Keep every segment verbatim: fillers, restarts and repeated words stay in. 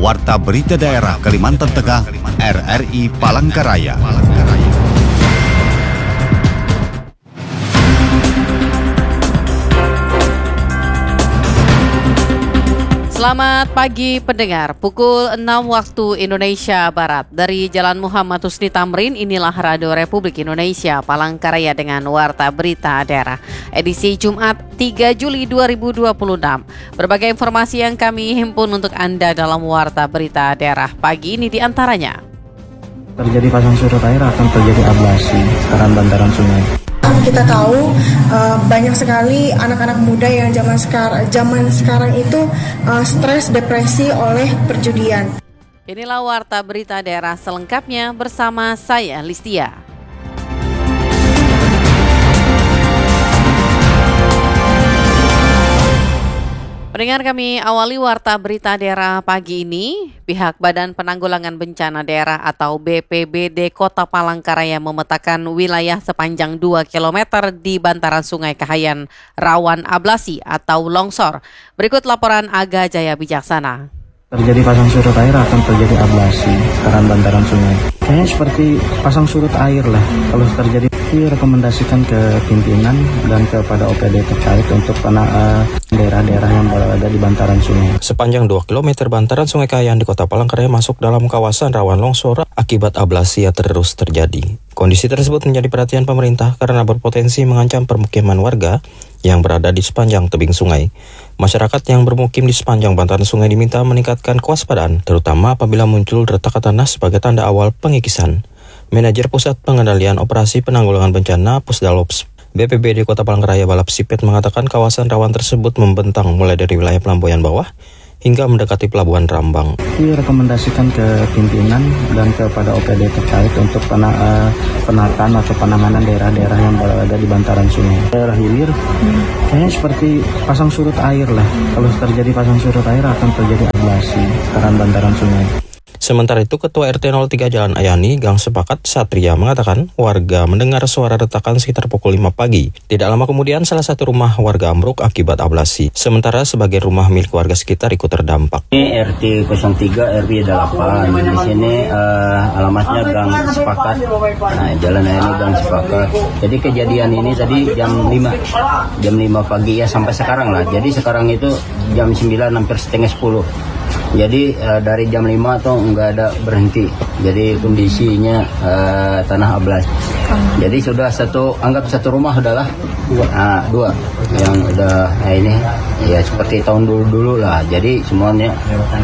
Warta Berita Daerah Kalimantan Tengah, R R I Palangkaraya. Selamat pagi pendengar, pukul enam waktu Indonesia Barat. Dari Jalan Muhammad Husni Tamrin, inilah Radio Republik Indonesia Palangkaraya dengan Warta Berita Daerah. Edisi Jumat tiga Juli dua ribu dua puluh enam. Berbagai informasi yang kami himpun untuk Anda dalam Warta Berita Daerah pagi ini diantaranya. Terjadi pasang surut air akan terjadi ablasi karena bantaran sungai. Kita tahu uh, banyak sekali anak-anak muda yang zaman sekarang zaman sekarang itu uh, stres, depresi oleh perjudian. Inilah Warta Berita Daerah selengkapnya bersama saya Listia. Pendengar, kami awali Warta Berita Daerah pagi ini. Pihak Badan Penanggulangan Bencana Daerah atau B P B D Kota Palangkaraya memetakan wilayah sepanjang dua kilometer di bantaran Sungai Kahayan rawan ablasi atau longsor. Berikut laporan Aga Jaya Bijaksana. Terjadi pasang surut air akan terjadi ablasi karena bantaran sungai. Kayaknya seperti pasang surut air lah. Kalau terjadi, direkomendasikan ke pimpinan dan kepada O P D terkait untuk pena, uh, daerah-daerah yang berada di bantaran sungai. Sepanjang dua kilometer bantaran Sungai Kahayan di Kota Palangkaraya masuk dalam kawasan rawan longsor akibat ablasi yang terus terjadi. Kondisi tersebut menjadi perhatian pemerintah karena berpotensi mengancam permukiman warga yang berada di sepanjang tebing sungai. Masyarakat yang bermukim di sepanjang bantaran sungai diminta meningkatkan kewaspadaan, terutama apabila muncul retakan tanah sebagai tanda awal pengikisan. Manajer Pusat Pengendalian Operasi Penanggulangan Bencana Pusdalops B P B D Kota Palangkaraya Balap Sipet mengatakan kawasan rawan tersebut membentang mulai dari wilayah Pelamboyan Bawah hingga mendekati Pelabuhan Rambang. Direkomendasikan ke pimpinan dan kepada O P D terkait untuk pena, uh, penataan atau penanganan daerah-daerah yang berada di bantaran sungai. Daerah hilir, hmm. kayaknya seperti pasang surut air lah. Kalau terjadi pasang surut air akan terjadi ablasi karena bantaran sungai. Sementara itu, Ketua R T nol tiga Jalan Ayani, Gang Sepakat Satria mengatakan warga mendengar suara retakan sekitar pukul lima pagi. Tidak lama kemudian salah satu rumah warga ambruk akibat ablasi. Sementara sebagian rumah milik warga sekitar ikut terdampak. Ini R T nol tiga R W delapan. Di sini uh, alamatnya Gang Sepakat. Nah, Jalan Ayani Gang Sepakat. Jadi kejadian ini tadi jam lima. Jam lima pagi ya sampai sekarang lah. Jadi sekarang itu jam sembilan hampir setengah sepuluh. Jadi uh, dari jam lima tuh nggak ada berhenti. Jadi kondisinya uh, tanah ablas. Jadi sudah satu, anggap satu rumah adalah dua, uh, dua yang udah nah ini ya seperti tahun dulu-dulu lah. Jadi semuanya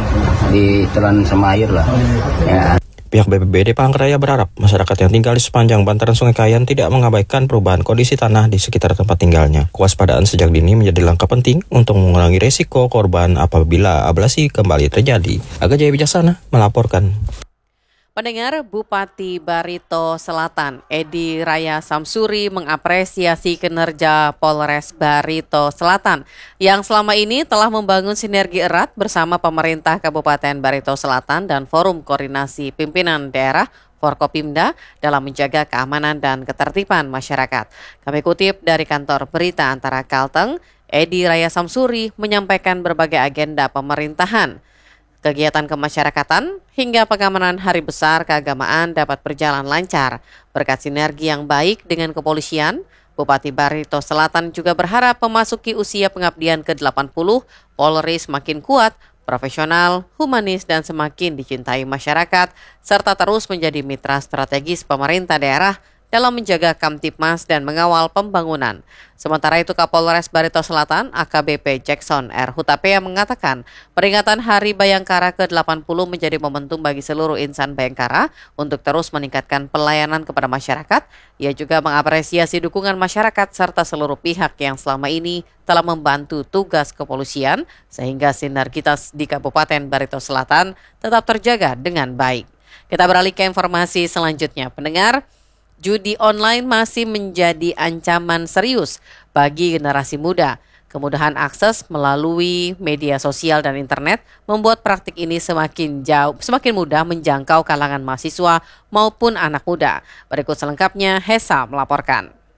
ditelan sama air lah. Ya. Pihak B P B D Palangkaraya berharap masyarakat yang tinggal di sepanjang bantaran Sungai Kahayan tidak mengabaikan perubahan kondisi tanah di sekitar tempat tinggalnya. Kewaspadaan sejak dini menjadi langkah penting untuk mengurangi resiko korban apabila ablasi kembali terjadi. Aga Jaya Bijaksana melaporkan. Pendengar, Bupati Barito Selatan Edi Raya Samsuri mengapresiasi kinerja Polres Barito Selatan yang selama ini telah membangun sinergi erat bersama pemerintah Kabupaten Barito Selatan dan Forum Koordinasi Pimpinan Daerah Forkopimda dalam menjaga keamanan dan ketertiban masyarakat. Kami kutip dari kantor berita antara Kalteng, Edi Raya Samsuri menyampaikan berbagai agenda pemerintahan. Kegiatan kemasyarakatan hingga pengamanan hari besar keagamaan dapat berjalan lancar. Berkat sinergi yang baik dengan kepolisian, Bupati Barito Selatan juga berharap memasuki usia pengabdian ke delapan puluh, Polri semakin kuat, profesional, humanis, dan semakin dicintai masyarakat, serta terus menjadi mitra strategis pemerintah daerah dalam menjaga Kamtipmas dan mengawal pembangunan. Sementara itu, Kapolres Barito Selatan A K B P Jackson R. Hutapea mengatakan peringatan Hari Bayangkara ke delapan puluh menjadi momentum bagi seluruh insan Bayangkara untuk terus meningkatkan pelayanan kepada masyarakat. Ia juga mengapresiasi dukungan masyarakat serta seluruh pihak yang selama ini telah membantu tugas kepolisian sehingga sinergitas di Kabupaten Barito Selatan tetap terjaga dengan baik. Kita beralih ke informasi selanjutnya. Pendengar, judi online masih menjadi ancaman serius bagi generasi muda. Kemudahan akses melalui media sosial dan internet membuat praktik ini semakin jauh, semakin mudah menjangkau kalangan mahasiswa maupun anak muda. Berikut selengkapnya, Hesa melaporkan.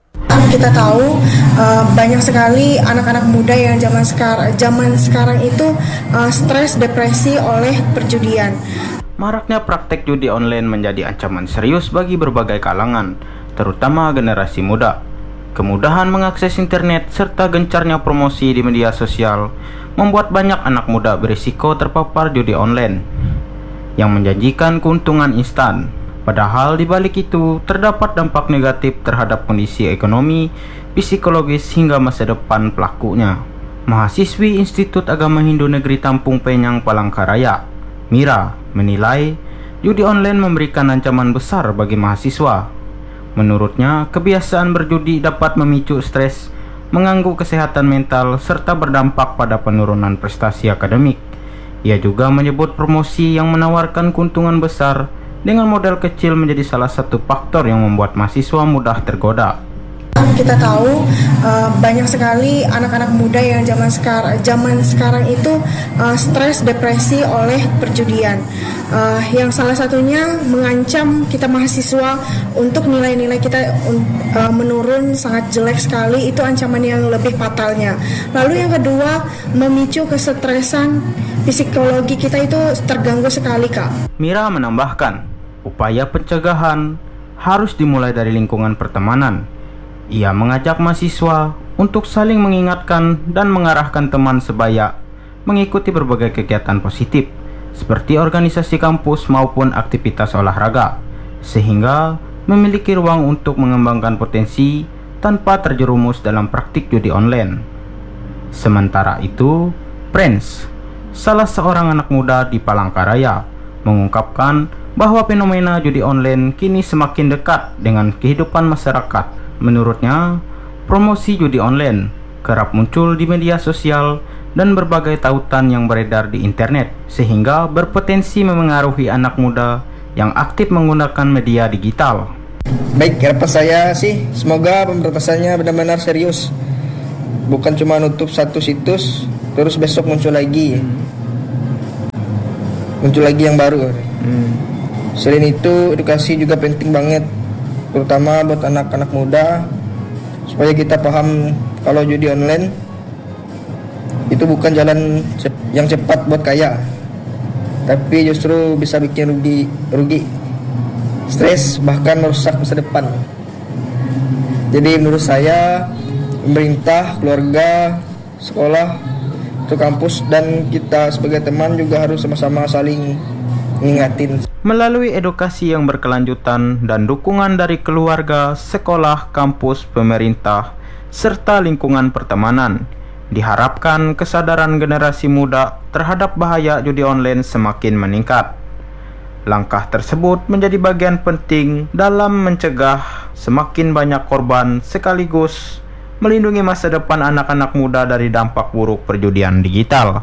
Kita tahu uh, banyak sekali anak-anak muda yang zaman sekarang zaman sekarang itu uh, stres, depresi oleh perjudian. Maraknya praktek judi online menjadi ancaman serius bagi berbagai kalangan, terutama generasi muda. Kemudahan mengakses internet serta gencarnya promosi di media sosial membuat banyak anak muda berisiko terpapar judi online yang menjanjikan keuntungan instan. Padahal di balik itu terdapat dampak negatif terhadap kondisi ekonomi, psikologis hingga masa depan pelakunya. Mahasiswi Institut Agama Hindu Negeri Tampung Penyang Palangkaraya, Mira, menilai judi online memberikan ancaman besar bagi mahasiswa. Menurutnya, kebiasaan berjudi dapat memicu stres, mengganggu kesehatan mental, serta berdampak pada penurunan prestasi akademik. Ia juga menyebut promosi yang menawarkan keuntungan besar dengan modal kecil menjadi salah satu faktor yang membuat mahasiswa mudah tergoda. Kita tahu uh, banyak sekali anak-anak muda yang zaman sekarang zaman sekarang itu uh, stres, depresi oleh perjudian. Uh, yang salah satunya mengancam kita mahasiswa untuk nilai-nilai kita uh, menurun sangat jelek sekali. Itu ancaman yang lebih fatalnya. Lalu yang kedua, memicu kesetresan, psikologi kita itu terganggu sekali, Kak. Mira menambahkan, upaya pencegahan harus dimulai dari lingkungan pertemanan. Ia mengajak mahasiswa untuk saling mengingatkan dan mengarahkan teman sebaya mengikuti berbagai kegiatan positif seperti organisasi kampus maupun aktivitas olahraga, sehingga memiliki ruang untuk mengembangkan potensi tanpa terjerumus dalam praktik judi online. Sementara itu, Prince, salah seorang anak muda di Palangkaraya, mengungkapkan bahwa fenomena judi online kini semakin dekat dengan kehidupan masyarakat. Menurutnya, promosi judi online kerap muncul di media sosial dan berbagai tautan yang beredar di internet, sehingga berpotensi memengaruhi anak muda yang aktif menggunakan media digital. Baik, harapan saya sih semoga pemberantasannya benar-benar serius. Bukan cuma nutup satu situs, terus besok muncul lagi. Muncul lagi yang baru. Hmm. Selain itu, edukasi juga penting banget, terutama buat anak-anak muda, supaya kita paham kalau judi online itu bukan jalan yang cepat buat kaya, tapi justru bisa bikin rugi, rugi, stres, bahkan merusak masa depan. Jadi menurut saya, pemerintah, keluarga, sekolah, itu kampus, dan kita sebagai teman juga harus sama-sama saling mengingatin. Melalui edukasi yang berkelanjutan dan dukungan dari keluarga, sekolah, kampus, pemerintah, serta lingkungan pertemanan, diharapkan kesadaran generasi muda terhadap bahaya judi online semakin meningkat. Langkah tersebut menjadi bagian penting dalam mencegah semakin banyak korban sekaligus melindungi masa depan anak-anak muda dari dampak buruk perjudian digital.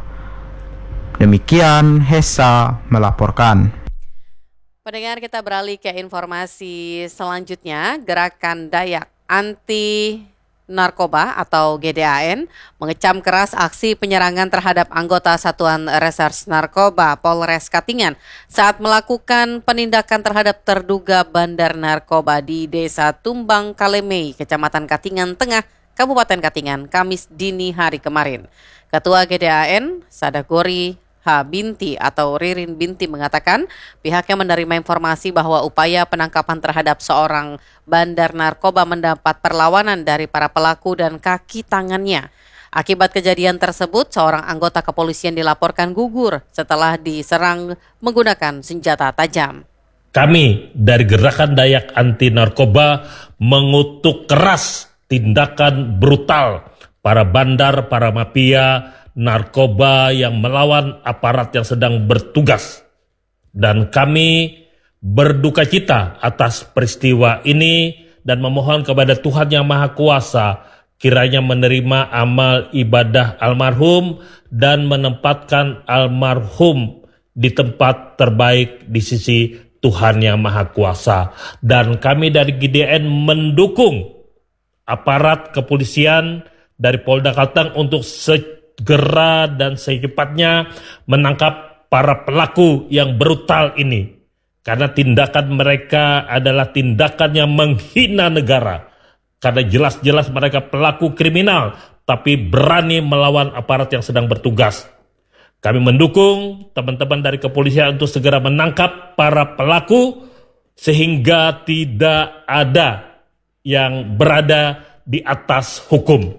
Demikian Hesa melaporkan. Pendengar, kita beralih ke informasi selanjutnya. Gerakan Dayak Anti Narkoba atau G D A N mengecam keras aksi penyerangan terhadap anggota Satuan Reserse Narkoba Polres Katingan saat melakukan penindakan terhadap terduga bandar narkoba di Desa Tumbang Kalemei, Kecamatan Katingan Tengah, Kabupaten Katingan, Kamis dini hari kemarin. Ketua G D A N, Sadagori H. Binti atau Ririn Binti mengatakan pihaknya menerima informasi bahwa upaya penangkapan terhadap seorang bandar narkoba mendapat perlawanan dari para pelaku dan kaki tangannya. Akibat kejadian tersebut, seorang anggota kepolisian dilaporkan gugur setelah diserang menggunakan senjata tajam. Kami dari Gerakan Dayak Anti Narkoba mengutuk keras tindakan brutal para bandar, para mafia narkoba yang melawan aparat yang sedang bertugas. Dan kami berduka cita atas peristiwa ini dan memohon kepada Tuhan Yang Maha Kuasa kiranya menerima amal ibadah almarhum dan menempatkan almarhum di tempat terbaik di sisi Tuhan Yang Maha Kuasa. Dan kami dari G D A N mendukung aparat kepolisian dari Polda Kalteng untuk segera dan secepatnya menangkap para pelaku yang brutal ini. Karena tindakan mereka adalah tindakan yang menghina negara. karena jelas-jelas mereka pelaku kriminal, tapi berani melawan aparat yang sedang bertugas. Kami mendukung teman-teman dari kepolisian untuk segera menangkap para pelaku sehingga tidak ada yang berada di atas hukum.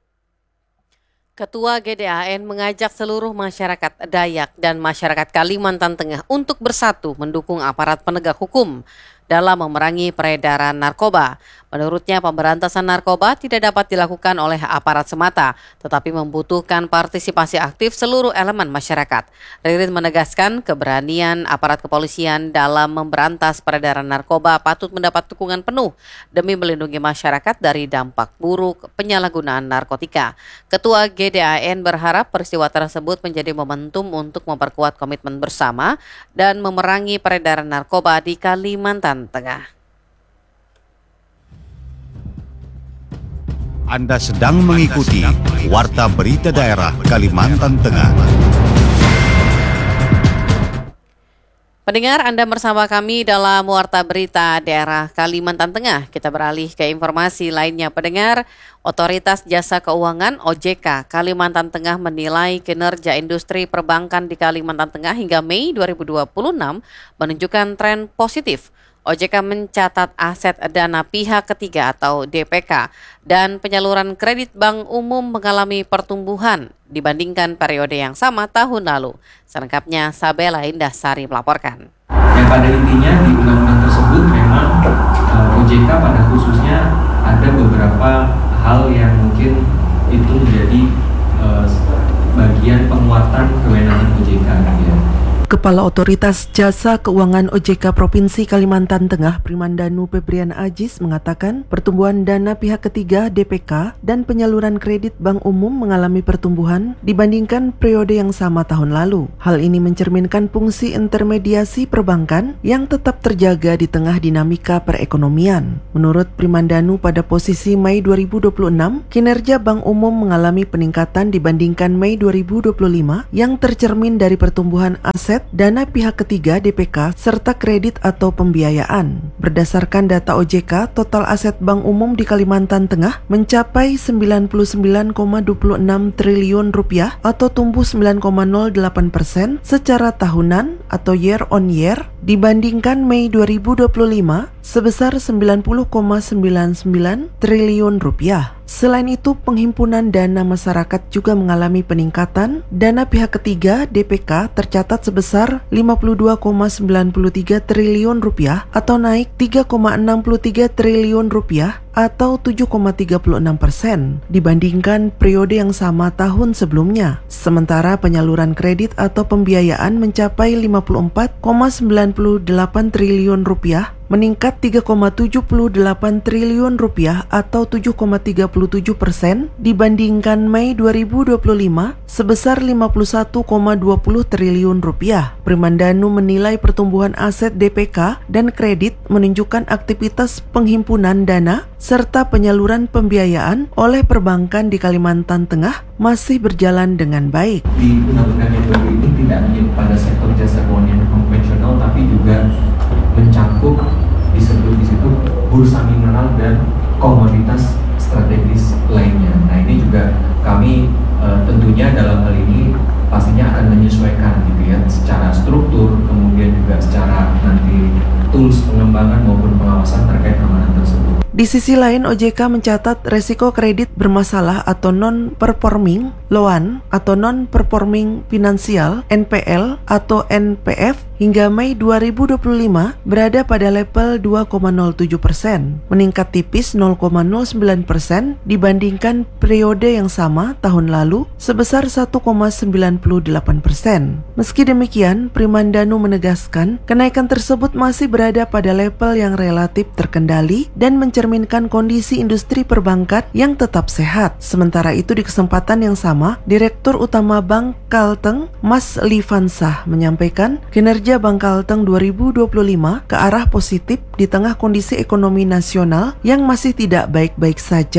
Ketua G D A N mengajak seluruh masyarakat Dayak dan masyarakat Kalimantan Tengah untuk bersatu mendukung aparat penegak hukum dalam memerangi peredaran narkoba. Menurutnya, pemberantasan narkoba tidak dapat dilakukan oleh aparat semata, tetapi membutuhkan partisipasi aktif seluruh elemen masyarakat. Ririn menegaskan keberanian aparat kepolisian dalam memberantas peredaran narkoba patut mendapat dukungan penuh demi melindungi masyarakat dari dampak buruk penyalahgunaan narkotika. Ketua G D A N berharap peristiwa tersebut menjadi momentum untuk memperkuat komitmen bersama dan memerangi peredaran narkoba di Kalimantan Tengah. Anda sedang mengikuti Warta Berita Daerah Kalimantan Tengah. Pendengar, Anda bersama kami dalam Warta Berita Daerah Kalimantan Tengah. Kita beralih ke informasi lainnya. Pendengar, Otoritas Jasa Keuangan O J K Kalimantan Tengah menilai kinerja industri perbankan di Kalimantan Tengah hingga Mei dua ribu dua puluh enam menunjukkan tren positif. O J K mencatat aset dana pihak ketiga atau D P K dan penyaluran kredit bank umum mengalami pertumbuhan dibandingkan periode yang sama tahun lalu. Selengkapnya Sabela Indah Sari melaporkan. Yang pada intinya di undang-undang tersebut memang uh, O J K pada khususnya ada beberapa hal yang mungkin itu menjadi uh, bagian penguatan kewenangan O J K ya. Kepala Otoritas Jasa Keuangan O J K Provinsi Kalimantan Tengah, Primandanu Febrian Ajis mengatakan pertumbuhan dana pihak ketiga D P K dan penyaluran kredit bank umum mengalami pertumbuhan dibandingkan periode yang sama tahun lalu. Hal ini mencerminkan fungsi intermediasi perbankan yang tetap terjaga di tengah dinamika perekonomian. Menurut Primandanu, pada posisi Mei dua ribu dua puluh enam, kinerja bank umum mengalami peningkatan dibandingkan Mei dua ribu dua puluh lima yang tercermin dari pertumbuhan aset, dana pihak ketiga D P K, serta kredit atau pembiayaan. Berdasarkan data O J K, total aset bank umum di Kalimantan Tengah mencapai sembilan puluh sembilan koma dua puluh enam triliun rupiah atau tumbuh sembilan koma nol delapan persen secara tahunan atau year on year dibandingkan Mei dua ribu dua puluh lima sebesar sembilan puluh koma sembilan sembilan triliun rupiah. Selain itu, penghimpunan dana masyarakat juga mengalami peningkatan. Dana pihak ketiga D P K tercatat sebesar lima puluh dua koma sembilan tiga triliun rupiah atau naik tiga koma enam tiga triliun rupiah atau tujuh koma tiga enam persen dibandingkan periode yang sama tahun sebelumnya. Sementara penyaluran kredit atau pembiayaan mencapai lima puluh empat koma sembilan delapan triliun rupiah, meningkat tiga koma tujuh delapan triliun rupiah atau tujuh koma tiga tujuh persen dibandingkan Mei dua ribu dua puluh lima sebesar lima puluh satu koma dua puluh triliun rupiah. Primandanu menilai pertumbuhan aset D P K dan kredit menunjukkan aktivitas penghimpunan dana serta penyaluran pembiayaan oleh perbankan di Kalimantan Tengah masih berjalan dengan baik. Di undang-undang yang baru ini tidak hanya pada sektor jasa keuangan konvensional, tapi juga mencakup disebut di situ bursa mineral dan komoditas strategis lainnya. Nah, ini juga kami e, tentunya dalam hal ini pastinya akan menyesuaikan gitu ya, secara struktur, kemudian juga secara nanti tools pengembangan maupun pengawasan terkait amanah tersebut. Di sisi lain, O J K mencatat resiko kredit bermasalah atau non-performing loan atau non-performing finansial N P L atau N P F hingga Mei dua ribu dua puluh lima berada pada level dua koma nol tujuh persen, meningkat tipis nol koma nol sembilan persen dibandingkan periode yang sama tahun lalu sebesar satu koma sembilan delapan persen. Meski demikian, Primandanu menegaskan kenaikan tersebut masih berada pada level yang relatif terkendali dan mencerminkan kondisi industri perbankan yang tetap sehat. Sementara itu, di kesempatan yang sama, Direktur Utama Bank Kalteng, Mas Livansah, menyampaikan kinerja Bank Kalteng dua ribu dua puluh lima ke arah positif di tengah kondisi ekonomi nasional yang masih tidak baik-baik saja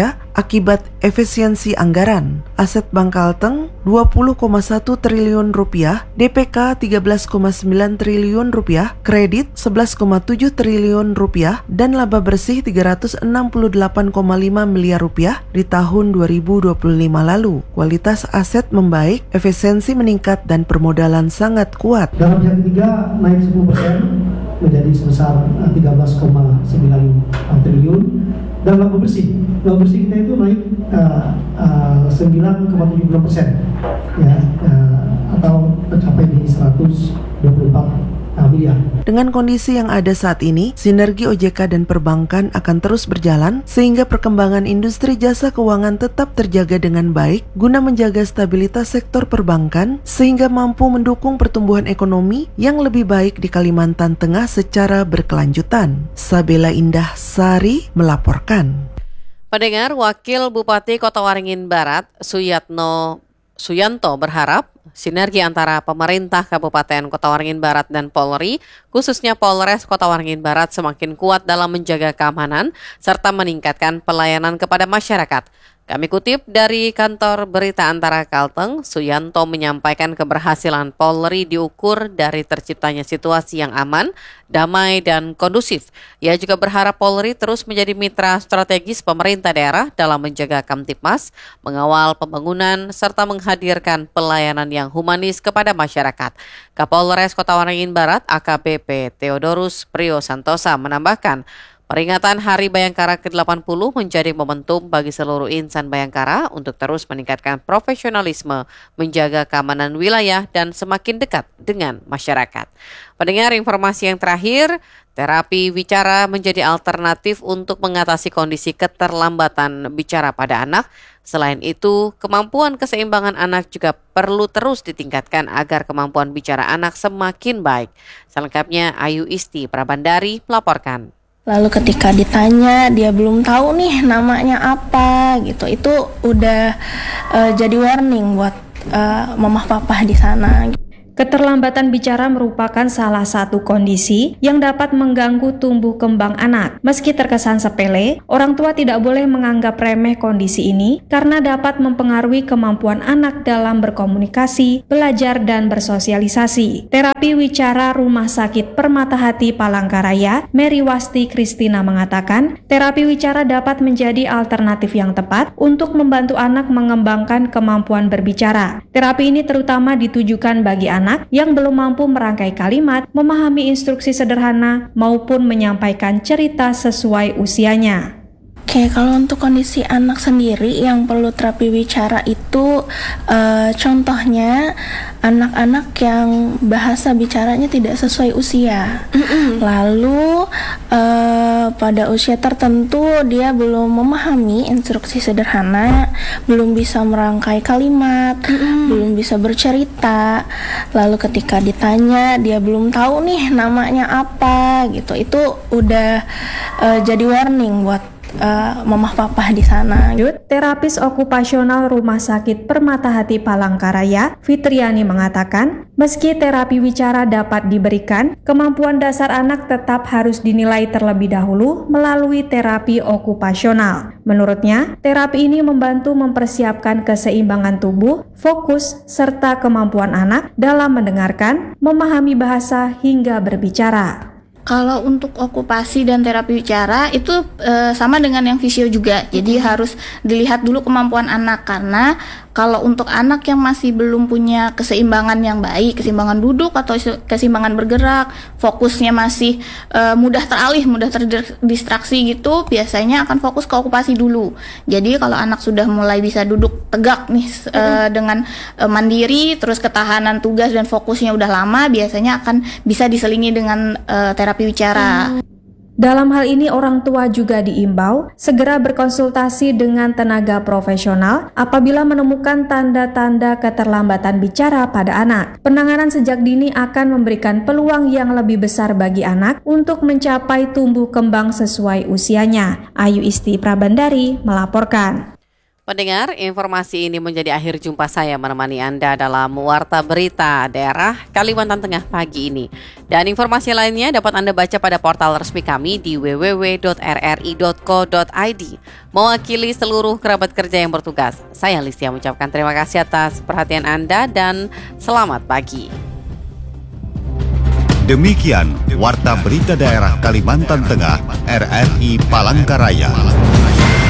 akibat efisiensi anggaran. Aset Bank Kalteng dua puluh koma satu triliun rupiah, D P K tiga belas koma sembilan triliun rupiah, kredit sebelas koma tujuh triliun rupiah, dan laba bersih tiga ratus enam puluh delapan koma lima miliar rupiah di tahun dua ribu dua puluh lima lalu. Kualitas aset membaik, efisiensi meningkat, dan permodalan sangat kuat. Dalam pihak ketiga naik sepuluh persen menjadi sebesar tiga belas koma sembilan triliun, dan laba bersih laba bersih kita itu naik uh, uh, sembilan koma tujuh puluh persen ya, uh, atau tercapai di seratus dua puluh empat miliar. Dengan kondisi yang ada saat ini, sinergi O J K dan perbankan akan terus berjalan sehingga perkembangan industri jasa keuangan tetap terjaga dengan baik guna menjaga stabilitas sektor perbankan sehingga mampu mendukung pertumbuhan ekonomi yang lebih baik di Kalimantan Tengah secara berkelanjutan. Sabela Indah Sari melaporkan. Pendengar, Wakil Bupati Kota Waringin Barat, Suyatno Suyanto berharap sinergi antara pemerintah Kabupaten Kota Waringin Barat dan Polri, khususnya Polres Kota Waringin Barat, semakin kuat dalam menjaga keamanan serta meningkatkan pelayanan kepada masyarakat. Kami kutip dari kantor berita Antara Kalteng, Suyanto menyampaikan keberhasilan Polri diukur dari terciptanya situasi yang aman, damai, dan kondusif. Ia juga berharap Polri terus menjadi mitra strategis pemerintah daerah dalam menjaga Kamtipmas, mengawal pembangunan, serta menghadirkan pelayanan yang humanis kepada masyarakat. Kapolres Kota Waringin Barat, A K B P Theodorus Priyo Santosa, menambahkan, peringatan Hari Bayangkara ke delapan puluh menjadi momentum bagi seluruh insan Bayangkara untuk terus meningkatkan profesionalisme, menjaga keamanan wilayah, dan semakin dekat dengan masyarakat. Pendengar, informasi yang terakhir, terapi wicara menjadi alternatif untuk mengatasi kondisi keterlambatan bicara pada anak. Selain itu, kemampuan keseimbangan anak juga perlu terus ditingkatkan agar kemampuan bicara anak semakin baik. Selengkapnya, Ayu Isti Prabandari melaporkan. Lalu ketika ditanya dia belum tahu nih namanya apa gitu, itu udah uh, jadi warning buat uh, mama papa di sana. Keterlambatan bicara merupakan salah satu kondisi yang dapat mengganggu tumbuh kembang anak. Meski terkesan sepele, orang tua tidak boleh menganggap remeh kondisi ini karena dapat mempengaruhi kemampuan anak dalam berkomunikasi, belajar, dan bersosialisasi. Terapi wicara Rumah Sakit Permata Hati Palangkaraya, Mary Wasti Kristina mengatakan, terapi wicara dapat menjadi alternatif yang tepat untuk membantu anak mengembangkan kemampuan berbicara. Terapi ini terutama ditujukan bagi anak anak yang belum mampu merangkai kalimat, memahami instruksi sederhana, maupun menyampaikan cerita sesuai usianya. Oke, kalau untuk kondisi anak sendiri yang perlu terapi wicara itu uh, contohnya anak-anak yang bahasa bicaranya tidak sesuai usia. Mm-mm. Lalu uh, pada usia tertentu dia belum memahami instruksi sederhana, belum bisa merangkai kalimat, Mm-mm. belum bisa bercerita. Lalu ketika ditanya dia belum tahu nih namanya apa gitu. Itu udah uh, jadi warning buat Uh, mama papa di sana. Terapis okupasional Rumah Sakit Permata Hati Palangkaraya, Fitriani mengatakan, meski terapi wicara dapat diberikan, kemampuan dasar anak tetap harus dinilai terlebih dahulu melalui terapi okupasional. Menurutnya, terapi ini membantu mempersiapkan keseimbangan tubuh, fokus, serta kemampuan anak dalam mendengarkan, memahami bahasa, hingga berbicara. Kalau untuk okupasi dan terapi bicara itu e, sama dengan yang fisio juga. Jadi hmm. harus dilihat dulu kemampuan anak, karena kalau untuk anak yang masih belum punya keseimbangan yang baik, keseimbangan duduk atau keseimbangan bergerak, fokusnya masih e, mudah teralih, mudah terdistraksi gitu, biasanya akan fokus ke okupasi dulu. Jadi kalau anak sudah mulai bisa duduk tegak nih e, hmm. dengan e, mandiri, terus ketahanan tugas dan fokusnya udah lama, biasanya akan bisa diselingi dengan e, terapi bicara. Dalam hal ini orang tua juga diimbau segera berkonsultasi dengan tenaga profesional apabila menemukan tanda-tanda keterlambatan bicara pada anak. Penanganan sejak dini akan memberikan peluang yang lebih besar bagi anak untuk mencapai tumbuh kembang sesuai usianya. Ayu Isti Prabandari melaporkan. Pendengar, informasi ini menjadi akhir jumpa saya menemani Anda dalam Warta Berita Daerah Kalimantan Tengah pagi ini. Dan informasi lainnya dapat Anda baca pada portal resmi kami di w w w dot r r i dot co dot i d. Mewakili seluruh kerabat kerja yang bertugas, saya Listia mengucapkan terima kasih atas perhatian Anda dan selamat pagi. Demikian Warta Berita Daerah Kalimantan Tengah R R I Palangkaraya.